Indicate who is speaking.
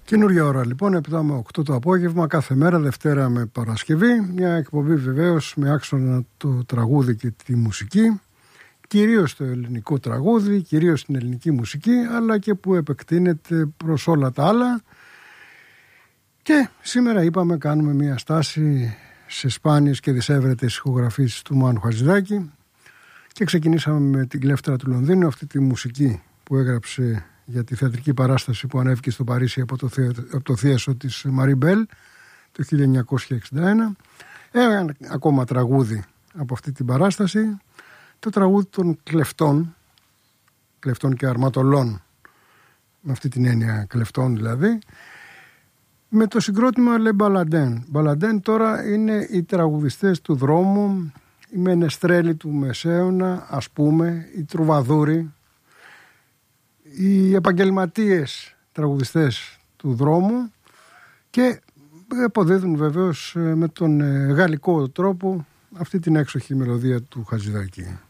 Speaker 1: Καινούργια ώρα λοιπόν, 7 με 8 το απόγευμα, κάθε μέρα, Δευτέρα με Παρασκευή. Μια εκπομπή βεβαίως με άξονα το τραγούδι και τη μουσική. Κυρίως το ελληνικό τραγούδι, κυρίως την ελληνική μουσική, αλλά και που επεκτείνεται προς όλα τα άλλα. Και σήμερα είπαμε κάνουμε μια στάση σε σπάνιες και δυσέβρετες ηχογραφήσεις του Μάνου Χατζηδάκη και ξεκινήσαμε με την Κλέφτρα του Λονδίνου, αυτή τη μουσική που έγραψε για τη θεατρική παράσταση που ανέβηκε στο Παρίσι από το θίασο της Μαρί Μπέλ το 1961. Ένα ακόμα τραγούδι από αυτή την παράσταση, το τραγούδι των κλεφτών και αρματολών, με αυτή την έννοια κλεφτών δηλαδή, με το συγκρότημα Le Baladin. Baladin τώρα είναι οι τραγουδιστές του δρόμου, οι μενεστρέλοι του Μεσαίωνα, ας πούμε, οι τρουβαδούροι, οι επαγγελματίες τραγουδιστές του δρόμου, και αποδίδουν βεβαίως με τον γαλλικό τρόπο αυτή την έξοχη μελωδία του Χατζηδάκη.